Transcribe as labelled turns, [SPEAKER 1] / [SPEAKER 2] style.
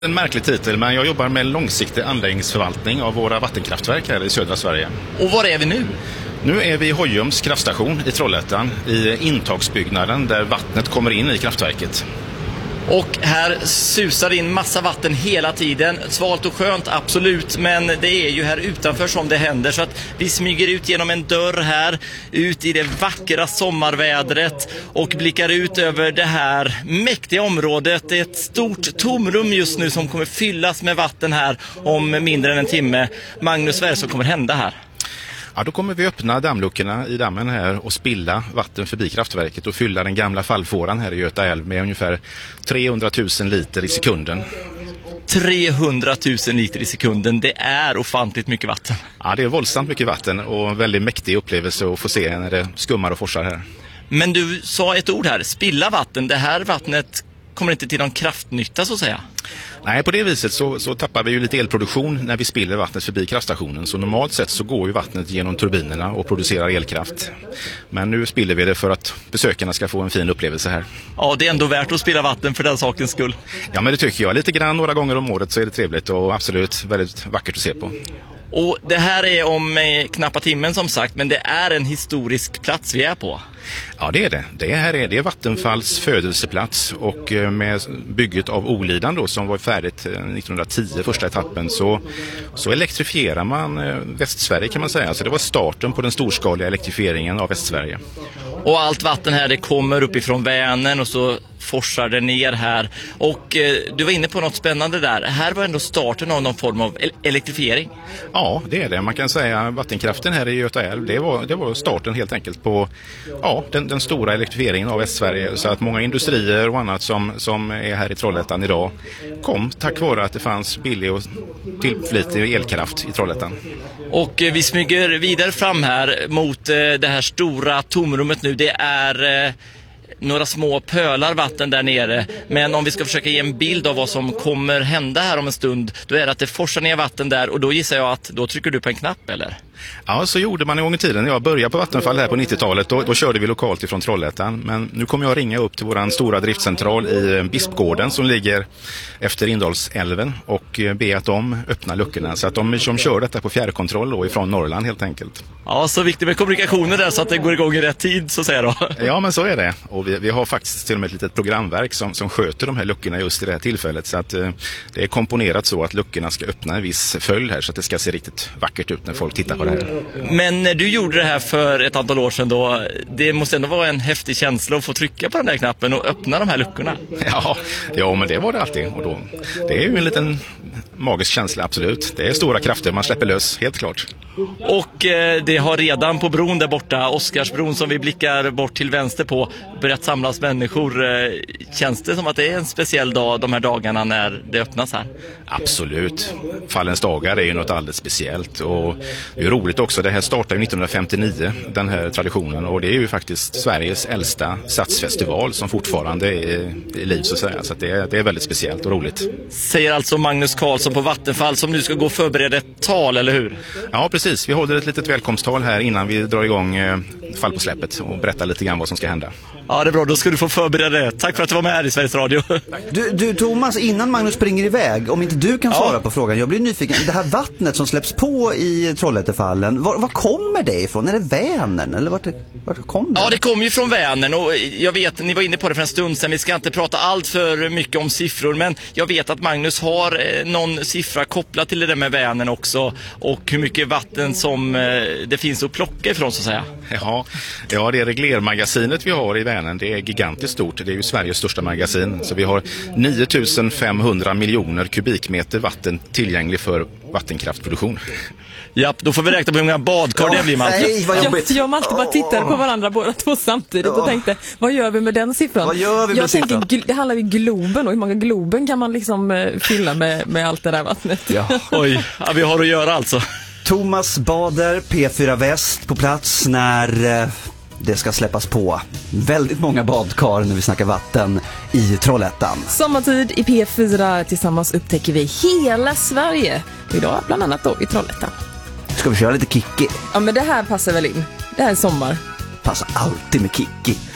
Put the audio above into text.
[SPEAKER 1] En märklig titel, men jag jobbar med långsiktig anläggningsförvaltning av våra vattenkraftverk här i södra Sverige.
[SPEAKER 2] Och var är vi nu?
[SPEAKER 1] Nu är vi i Hojums kraftstation i Trollhättan, i intagsbyggnaden där vattnet kommer in i kraftverket.
[SPEAKER 2] Och här susar in massa vatten hela tiden. Svalt och skönt, absolut. Men det är ju här utanför som det händer. Så att vi smyger ut genom en dörr här. Ut i det vackra sommarvädret. Och blickar ut över det här mäktiga området. Det är ett stort tomrum just nu som kommer fyllas med vatten här om mindre än en timme. Magnus, vad är det som kommer hända här?
[SPEAKER 1] Ja, då kommer vi öppna dammluckorna i dammen här och spilla vatten förbi kraftverket och fylla den gamla fallfåran här i Göta älv med ungefär 300 000 liter i sekunden.
[SPEAKER 2] 300 000 liter i sekunden, det är ofantligt mycket vatten.
[SPEAKER 1] Ja, det är våldsamt mycket vatten och en väldigt mäktig upplevelse att få se när det skummar och forsar här.
[SPEAKER 2] Men du sa ett ord här, spilla vatten. Det här vattnet kommer inte till någon kraftnytta så att säga.
[SPEAKER 1] Nej, på det viset så tappar vi ju lite elproduktion när vi spiller vattnet förbi kraftstationen. Så normalt sett så går ju vattnet genom turbinerna och producerar elkraft. Men nu spiller vi det för att besökarna ska få en fin upplevelse här.
[SPEAKER 2] Ja, det är ändå värt att spilla vatten för den sakens skull.
[SPEAKER 1] Ja, men det tycker jag. Lite grann några gånger om året så är det trevligt och absolut väldigt vackert att se på.
[SPEAKER 2] Och det här är om knappa timmen som sagt, men det är en historisk plats vi är på.
[SPEAKER 1] Ja, det är det. Det är Vattenfalls födelseplats och med bygget av Olidan då, som var färdigt 1910, första etappen, så elektrifierar man Västsverige kan man säga. Så det var starten på den storskaliga elektrifieringen av Västsverige.
[SPEAKER 2] Och allt vatten här det kommer uppifrån Vänern och så forsar det ner här. Och du var inne på något spännande där. Här var ändå starten av någon form av elektrifiering.
[SPEAKER 1] Ja, det är det. Man kan säga vattenkraften här i Göta älv, det var starten helt enkelt på den stora elektrifieringen av Västsverige. Så att många industrier och annat som är här i Trollhättan idag kom tack vare att det fanns billig och tillförlitlig elkraft i Trollhättan.
[SPEAKER 2] Och vi smyger vidare fram här mot det här stora tomrummet nu. Det är några små pölar vatten där nere. Men om vi ska försöka ge en bild av vad som kommer hända här om en stund, då är det att det forsar ner vatten där. Och då gissar jag att då trycker du på en knapp, eller?
[SPEAKER 1] Ja, så gjorde man en gång i tiden. Jag började på Vattenfall här på 90-talet. Då körde vi lokalt ifrån Trollhättan. Men nu kommer jag ringa upp till våran stora driftcentral i Bispgården som ligger efter Indalsälven och be att de öppnar luckorna. Så att de kör detta på fjärrkontroll då ifrån Norrland helt enkelt.
[SPEAKER 2] Ja, så viktigt med kommunikationer där så att det går igång i rätt tid så att säga då.
[SPEAKER 1] Ja, men så är det. Och vi har faktiskt till och med ett litet programverk som sköter de här luckorna just i det här tillfället. Så att det är komponerat så att luckorna ska öppna en viss följd här så att det ska se riktigt vackert ut när folk tittar på det här. Men
[SPEAKER 2] när du gjorde det här för ett antal år sedan då, det måste ändå vara en häftig känsla att få trycka på den där knappen och öppna de här luckorna.
[SPEAKER 1] Ja, men det var det alltid. Och då, det är ju en liten magisk känsla, absolut. Det är stora krafter man släpper lös, helt klart.
[SPEAKER 2] Och det har redan på bron där borta, Oscarsbron som vi blickar bort till vänster på, börjat samlas människor. Känns det som att det är en speciell dag de här dagarna när det öppnas här?
[SPEAKER 1] Absolut. Fallens dagar är ju något alldeles speciellt och det är roligt också. Det här startade ju 1959, den här traditionen, och det är ju faktiskt Sveriges äldsta satsfestival som fortfarande är i liv så att säga. Så att det är väldigt speciellt och roligt.
[SPEAKER 2] Säger alltså Magnus Karlsson på Vattenfall som nu ska gå och förbereda ett tal, eller hur?
[SPEAKER 1] Ja, precis. Vi håller ett litet välkomsttal här innan vi drar igång Fall på släppet och berättar lite grann vad som ska hända.
[SPEAKER 2] Ja, det är bra. Då ska du få förbereda det. Tack för att du var med här i Sveriges Radio.
[SPEAKER 3] Du Thomas, innan Magnus springer iväg, om inte du kan svara på frågan, jag blir nyfiken. Det här vattnet som släpps på i Trollhättefallen, var kommer det ifrån? Är det Vänern? Eller vart kommer det?
[SPEAKER 2] Ja, det kommer ju från Vänern och jag vet, ni var inne på det för en stund sedan, vi ska inte prata allt för mycket om siffror, men jag vet att Magnus har någon siffra kopplad till det där med Vänern också och hur mycket vatten som det finns att plocka ifrån så att säga.
[SPEAKER 1] Ja, det reglermagasinet vi har i Vänern, det är gigantiskt stort. Det är ju Sveriges största magasin. Så vi har 9500 miljoner kubikmeter vatten tillgänglig för vattenkraftproduktion.
[SPEAKER 2] Ja, då får vi räkna på hur många badkar det blir, Malte.
[SPEAKER 3] Nej, vad jobbigt.
[SPEAKER 4] Jag och Malte bara tittade på varandra båda två samtidigt och tänkte, vad gör vi med den siffran?
[SPEAKER 3] Vad gör vi med siffran?
[SPEAKER 4] Det handlar ju om Globen och hur många Globen kan man liksom fylla med allt det där vattnet.
[SPEAKER 3] Ja.
[SPEAKER 2] Oj, vi har att göra alltså.
[SPEAKER 3] Thomas Bader, P4 Väst på plats när det ska släppas på. Väldigt många badkar när vi snackar vatten i Trollhättan.
[SPEAKER 4] Sommartid i P4, tillsammans upptäcker vi hela Sverige. Och idag bland annat då i Trollhättan.
[SPEAKER 3] Ska vi köra lite Kikki?
[SPEAKER 4] Ja, men det här passar väl in. Det här är sommar.
[SPEAKER 3] Passar alltid med Kikki.